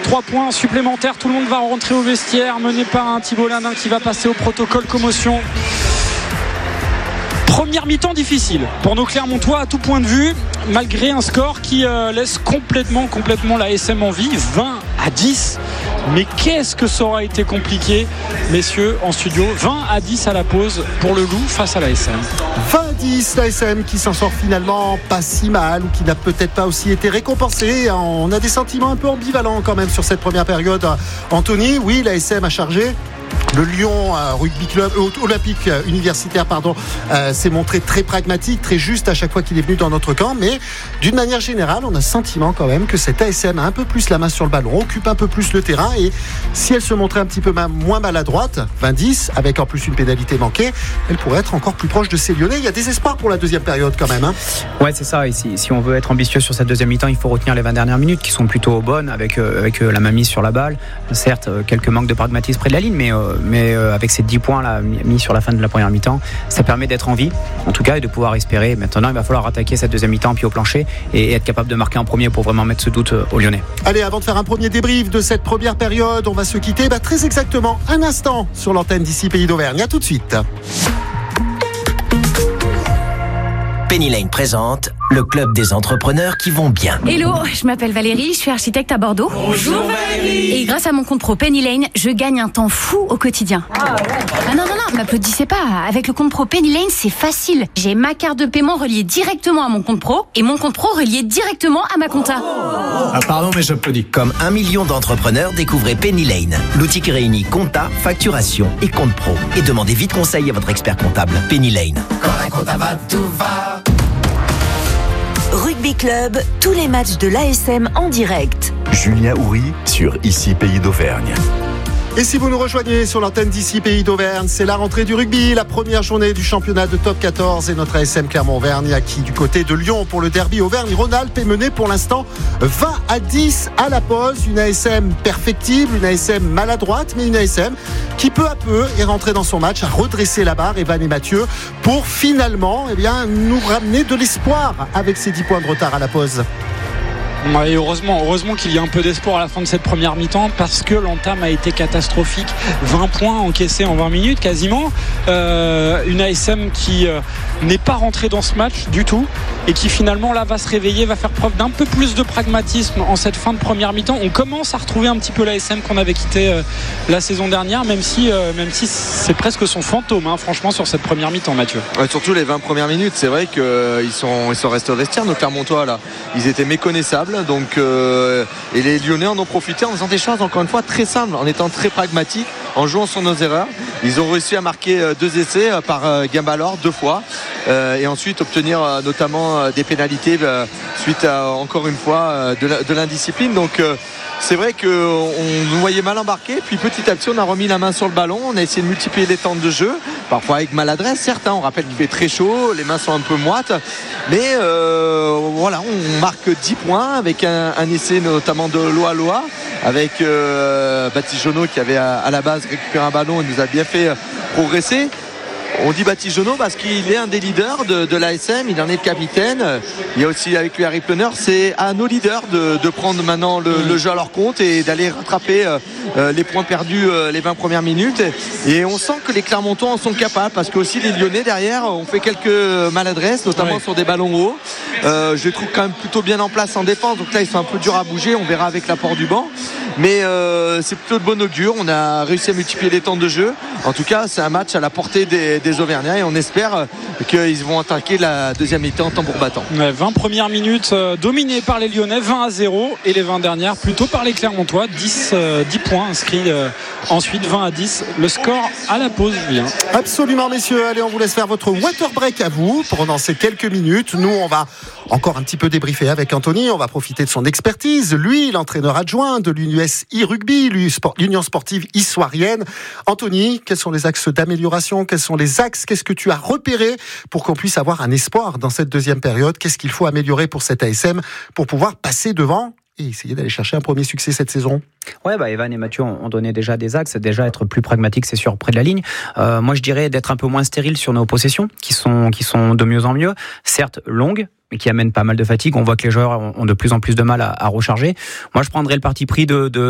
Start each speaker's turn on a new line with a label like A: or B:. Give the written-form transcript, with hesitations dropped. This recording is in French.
A: 3 points supplémentaires. Tout le monde va rentrer au vestiaire, mené par un Thibault Landin qui va passer au protocole commotion. Première mi-temps difficile pour nos Clermontois à tout point de vue, malgré un score qui laisse complètement la SM en vie, 20-10. Mais qu'est-ce que ça aura été compliqué, messieurs, en studio. 20-10 à la pause pour le Loup face à la SM.
B: 20-10, la SM qui s'en sort finalement pas si mal, ou qui n'a peut-être pas aussi été récompensée. On a des sentiments un peu ambivalents quand même sur cette première période. Anthony, oui, la SM a chargé. Le Lyon Rugby Club Olympique Universitaire s'est montré très pragmatique, très juste à chaque fois qu'il est venu dans notre camp, mais d'une manière générale, on a le sentiment quand même que cette ASM a un peu plus la main sur le ballon, occupe un peu plus le terrain, et si elle se montrait un petit peu moins maladroite, 20-10, avec en plus une pénalité manquée, elle pourrait être encore plus proche de ces Lyonnais. Il y a des espoirs pour la deuxième période quand même.
C: Ouais, c'est ça. Et si on veut être ambitieux sur cette deuxième mi-temps, il faut retenir les 20 dernières minutes qui sont plutôt bonnes, avec la mainmise sur la balle. Certes, quelques manques de pragmatisme près de la ligne, mais avec ces 10 points là, mis sur la fin de la première mi-temps, ça permet d'être en vie, en tout cas, et de pouvoir espérer. Maintenant, il va falloir attaquer cette deuxième mi-temps pied au plancher et être capable de marquer en premier pour vraiment mettre ce doute aux Lyonnais.
B: Allez, avant de faire un premier débrief de cette première période, on va se quitter très exactement un instant sur l'antenne d'ici Pays d'Auvergne. À tout de suite.
D: Penny Lane présente le club des entrepreneurs qui vont bien.
E: Hello, je m'appelle Valérie, je suis architecte à Bordeaux.
F: Bonjour Valérie.
E: Et grâce à mon compte pro Penny Lane, je gagne un temps fou au quotidien. Ah non, m'applaudissez pas. Avec le compte pro Penny Lane, c'est facile. J'ai ma carte de paiement reliée directement à mon compte pro et mon compte pro relié directement à ma compta.
F: Ah pardon, mais j'applaudis.
D: Comme 1 million d'entrepreneurs, découvrez Penny Lane, l'outil qui réunit compta, facturation et compte pro. Et demandez vite conseil à votre expert comptable. Penny Lane.
F: Quand un compta va, tout va.
G: Rugby Club, tous les matchs de l'ASM en direct.
H: Julien Houry sur Ici Pays d'Auvergne.
B: Et si vous nous rejoignez sur l'antenne d'ici Pays d'Auvergne, c'est la rentrée du rugby, la première journée du championnat de top 14 et notre ASM Clermont-Auvergne qui du côté de Lyon pour le derby Auvergne-Rhône-Alpes est menée pour l'instant 20-10 à la pause. Une ASM perfectible, une ASM maladroite, mais une ASM qui peu à peu est rentrée dans son match, a redressé la barre, Evan et Mathieu, pour finalement nous ramener de l'espoir avec ces 10 points de retard à la pause.
A: Et heureusement qu'il y a un peu d'espoir à la fin de cette première mi-temps, parce que l'entame a été catastrophique. 20 points encaissés en 20 minutes quasiment. Une ASM qui n'est pas rentrée dans ce match du tout et qui finalement là va se réveiller, va faire preuve d'un peu plus de pragmatisme en cette fin de première mi-temps. On commence à retrouver un petit peu l'ASM qu'on avait quitté la saison dernière, même si c'est presque son fantôme, franchement, sur cette première mi-temps, Mathieu.
I: Ouais, surtout les 20 premières minutes, c'est vrai qu'ils sont restés au vestiaire, nos Clermontois là. Ils étaient méconnaissables. Donc, et les Lyonnais en ont profité en faisant des choses encore une fois très simples, en étant très pragmatiques, en jouant sur nos erreurs. Ils ont réussi à marquer 2 essais par Gimbalor 2 fois et ensuite obtenir notamment des pénalités suite à encore une fois de l'indiscipline. Donc c'est vrai qu'on nous voyait mal embarquer, puis petit à petit on a remis la main sur le ballon, on a essayé de multiplier les temps de jeu, parfois avec maladresse, certes, on rappelle qu'il fait très chaud, les mains sont un peu moites, mais voilà, on marque 10 points avec un essai notamment de Loa avec Baptiste Jonot qui avait à la base récupéré un ballon et nous a bien fait progresser. On dit Baptiste Jonot parce qu'il est un des leaders de l'ASM, il en est le capitaine. Il y a aussi avec lui Harry Pleneur. C'est à nos leaders de prendre maintenant le jeu à leur compte et d'aller rattraper les points perdus les 20 premières minutes. Et on sent que les Clermontois en sont capables, parce que aussi les Lyonnais derrière ont fait quelques maladresses, notamment sur des ballons hauts. Je les trouve quand même plutôt bien en place en défense, donc là ils sont un peu durs à bouger, on verra avec l'apport du banc, mais c'est plutôt de bon augure. On a réussi à multiplier les temps de jeu. En tout cas, c'est un match à la portée des Auvergnats et on espère qu'ils vont attaquer la deuxième mi-temps tambour battant. 20
A: premières minutes dominées par les Lyonnais, 20-0, et les 20 dernières plutôt par les Clermontois, 10 points inscrits ensuite, 20-10, le score à la pause, Julien.
B: Absolument, messieurs. Allez, on vous laisse faire votre water break à vous pendant ces quelques minutes. Nous, on va encore un petit peu débriefer avec Anthony. On va profiter de son expertise. Lui, l'entraîneur adjoint de l'UNUS e-Rugby, l'Union sportive issoirienne. Anthony, quels sont les axes d'amélioration? Quels sont les axes? Qu'est-ce que tu as repéré pour qu'on puisse avoir un espoir dans cette deuxième période? Qu'est-ce qu'il faut améliorer pour cette ASM pour pouvoir passer devant et essayer d'aller chercher un premier succès cette saison?
C: Ouais, Evan et Mathieu ont donné déjà des axes. Déjà être plus pragmatique, c'est sûr, près de la ligne. Moi, je dirais d'être un peu moins stérile sur nos possessions, qui sont de mieux en mieux. Certes, longues, mais qui amènent pas mal de fatigue. On voit que les joueurs ont de plus en plus de mal à recharger. Moi, je prendrais le parti pris de